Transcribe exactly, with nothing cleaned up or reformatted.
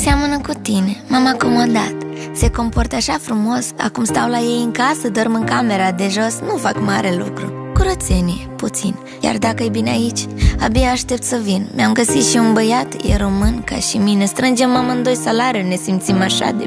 Seamănă cu tine, m-am acomodat. Se comportă așa frumos. Acum stau la ei în casă, dorm în camera de jos. Nu fac mare lucru, curățenie, puțin. Iar dacă e bine aici, abia aștept să vin. Mi-am găsit și un băiat, e român ca și mine. Strângem amândoi salariul, ne simțim așa de